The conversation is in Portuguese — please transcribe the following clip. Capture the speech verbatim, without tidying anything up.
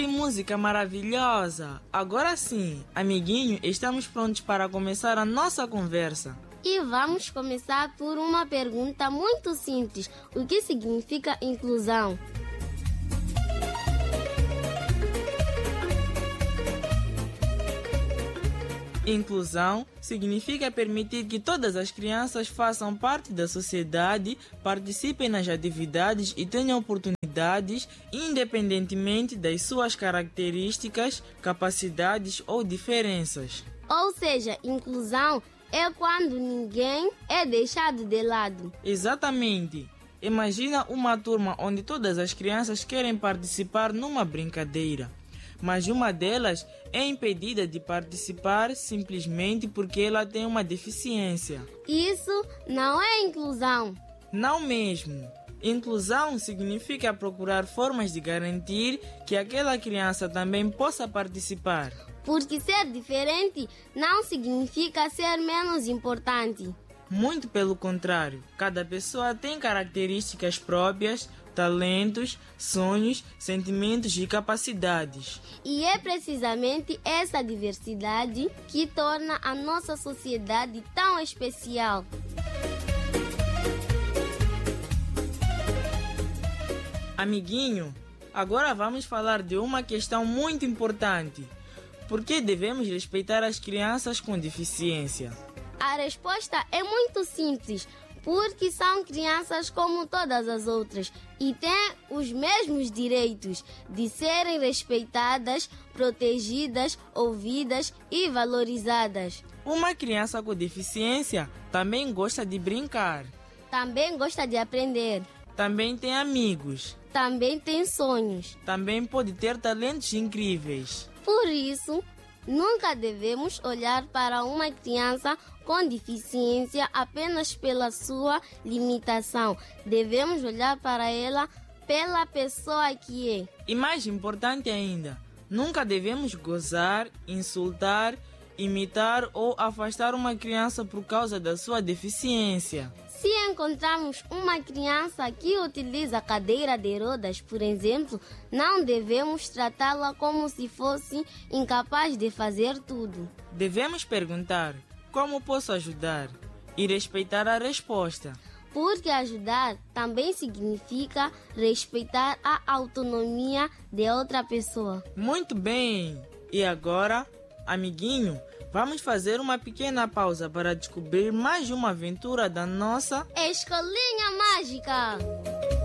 Que música maravilhosa! Agora sim, amiguinho, estamos prontos para começar a nossa conversa. E vamos começar por uma pergunta muito simples. O que significa inclusão? Inclusão significa permitir que todas as crianças façam parte da sociedade, participem nas atividades e tenham oportunidades, independentemente das suas características, capacidades ou diferenças. Ou seja, inclusão é quando ninguém é deixado de lado. Exatamente. Imagina uma turma onde todas as crianças querem participar numa brincadeira, mas uma delas é impedida de participar simplesmente porque ela tem uma deficiência. Isso não é inclusão. Não mesmo. Inclusão significa procurar formas de garantir que aquela criança também possa participar. Porque ser diferente não significa ser menos importante. Muito pelo contrário, cada pessoa tem características próprias, talentos, sonhos, sentimentos e capacidades. E é precisamente essa diversidade que torna a nossa sociedade tão especial. Amiguinho, agora vamos falar de uma questão muito importante. Por que devemos respeitar as crianças com deficiência? A resposta é muito simples, porque são crianças como todas as outras e têm os mesmos direitos de serem respeitadas, protegidas, ouvidas e valorizadas. Uma criança com deficiência também gosta de brincar. Também gosta de aprender. Também tem amigos. Também tem sonhos. Também pode ter talentos incríveis. Por isso, nunca devemos olhar para uma criança com deficiência apenas pela sua limitação. Devemos olhar para ela pela pessoa que é. E mais importante ainda, nunca devemos gozar, insultar, imitar ou afastar uma criança por causa da sua deficiência. Se encontrarmos uma criança que utiliza cadeira de rodas, por exemplo, não devemos tratá-la como se fosse incapaz de fazer tudo. Devemos perguntar: como posso ajudar? E respeitar a resposta. Porque ajudar também significa respeitar a autonomia de outra pessoa. Muito bem! E agora, amiguinho, vamos fazer uma pequena pausa para descobrir mais uma aventura da nossa Escolinha Mágica!